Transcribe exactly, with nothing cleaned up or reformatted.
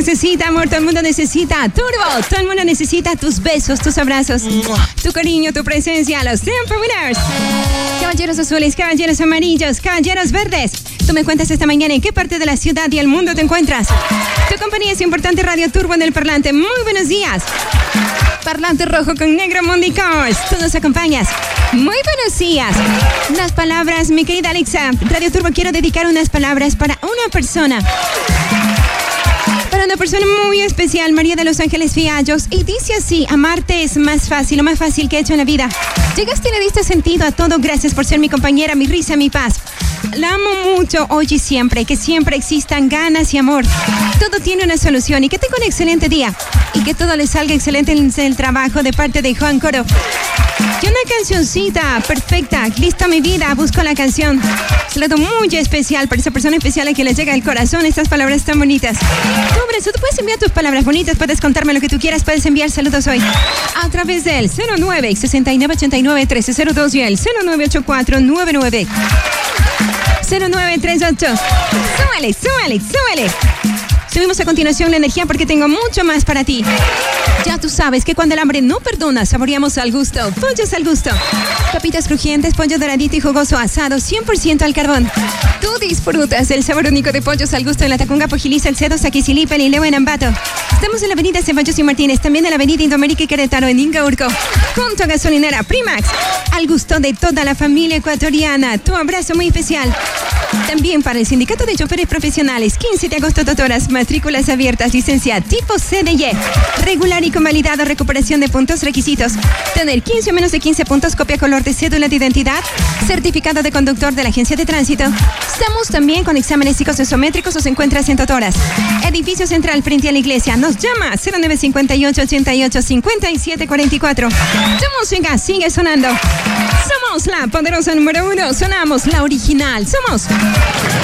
necesita amor, todo el mundo necesita turbo, todo el mundo necesita tus besos, tus abrazos, tu cariño, tu presencia. Los Tempo Winners. Caballeros azules, caballeros amarillos, caballeros verdes. Tú me cuentas esta mañana en qué parte de la ciudad y el mundo te encuentras. Tu compañía es importante, Radio Turbo en el parlante. Muy buenos días. Parlante rojo con negro Mundi Cars. Tú nos acompañas. Muy buenos días. Unas palabras, mi querida Alexa. Radio Turbo, quiero dedicar unas palabras para una persona. Para una persona muy especial, María de Los Ángeles Fiallos. Y dice así: amarte es más fácil, lo más fácil que he hecho en la vida. Llegaste y le diste sentido a todo. Gracias por ser mi compañera, mi risa, mi paz. La amo mucho hoy y siempre. Que siempre existan ganas y amor. Todo tiene una solución. Y que tenga un excelente día. Y que todo le salga excelente en el trabajo, de parte de Juan Coro. Y una cancioncita perfecta. Lista mi vida. Busco la canción. Saludo muy especial para esa persona especial a quien le llega al corazón estas palabras tan bonitas. Sobre eso, tú puedes enviar tus palabras bonitas. Puedes contarme lo que tú quieras. Puedes enviar saludos hoy a través del cero nueve, sesenta y nueve, ochenta y nueve, trece cero dos y el cero nueve ocho cuatro, nueve nueve cero nueve tres ocho. Súbele, súbele, súbele. Subimos a continuación la energía porque tengo mucho más para ti. Ya tú sabes que cuando el hambre no perdona, saboreamos al gusto. Pollos al gusto. Papitas crujientes, pollo doradito y jugoso asado, cien por ciento al carbón. Tú disfrutas del sabor único de Pollos al Gusto en la Tacunga, Pojiliza, El Cedo, Saquicilipa, Lileo, en Ambato. Estamos en la avenida Ceballos y Martínez, también en la avenida Indoamérica y Querétaro, en Ingaurco. Junto a Gasolinera Primax, al gusto de toda la familia ecuatoriana. Tu abrazo muy especial. También para el Sindicato de Choferes Profesionales, quince de agosto, tutoras, matrículas abiertas, licencia tipo C D Y, regular y convalidado, recuperación de puntos, requisitos: tener quince o menos de quince puntos, copia color de cédula de identidad, certificado de conductor de la Agencia de Tránsito. Estamos también con exámenes psicosométricos. Os encuentras en Totoras, edificio central frente a la iglesia. Nos llama cero nueve cincuenta y ocho, ochenta y ocho, cincuenta y siete cuarenta y cuatro. Tu música sigue sonando. Somos la poderosa número uno. Sonamos la original. Somos